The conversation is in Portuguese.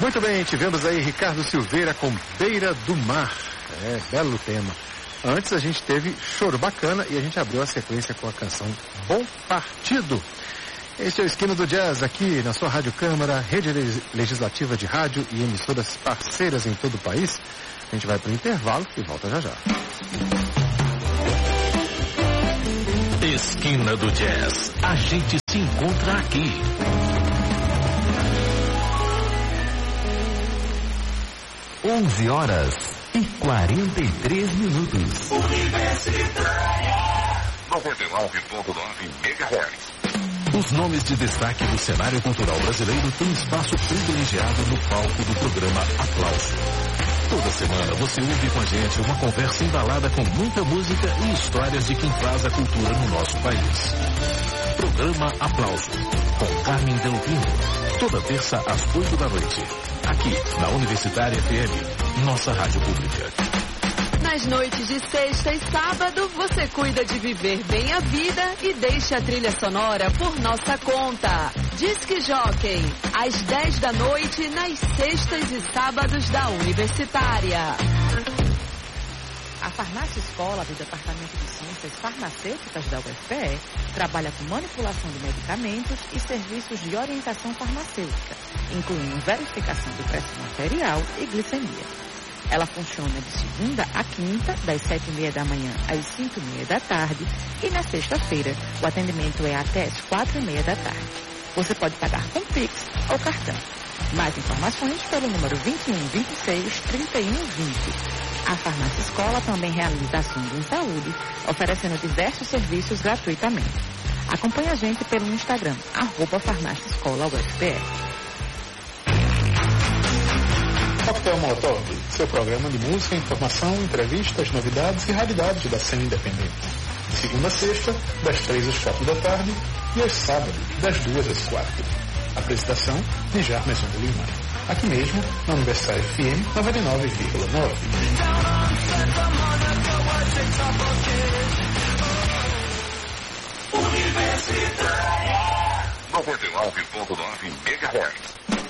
Muito bem, tivemos aí Ricardo Silveira com Beira do Mar. Belo tema. Antes a gente teve Choro Bacana e a gente abriu a sequência com a canção Bom Partido. Este é o Esquina do Jazz aqui na sua Rádio Câmara, rede legislativa de rádio e emissoras parceiras em todo o país. A gente vai para o intervalo e volta já já. Esquina do Jazz. A gente se encontra aqui. Onze horas e 43 minutos. Universitária 99.9 MHz. Os nomes de destaque do cenário cultural brasileiro têm espaço privilegiado no palco do programa Aplauso. Toda semana você ouve com a gente uma conversa embalada com muita música e histórias de quem faz a cultura no nosso país. Programa Aplauso, com Carmen Delvino. Toda terça às 8 da noite. Aqui, na Universitária FM, nossa rádio pública. Nas noites de sexta e sábado, você cuida de viver bem a vida e deixa a trilha sonora por nossa conta. Disque Jockey, às 10 da noite, nas sextas e sábados da Universitária. A Farmácia Escola do Departamento de Ciências Farmacêuticas da UFPE trabalha com manipulação de medicamentos e serviços de orientação farmacêutica, incluindo verificação de pressão arterial e glicemia. Ela funciona de segunda a quinta, das 7h30 da manhã às 5h30 da tarde, e na sexta-feira o atendimento é até às 4h30 da tarde. Você pode pagar com Pix ou cartão. Mais informações pelo número 21 26 31 20. A Farmácia Escola também realiza ações em saúde, oferecendo diversos serviços gratuitamente. Acompanhe a gente pelo Instagram, @Farmácia Escola UFPE. Coquetel Molotov, seu programa de música, informação, entrevistas, novidades e raridades da cena independente. De segunda a sexta, das 3 às 4 da tarde e aos sábados, das 2 às 4. Apresentação de Jarmerson de Lima. Aqui mesmo, na Universitária FM 99,9. Universitária 99.9 MHz.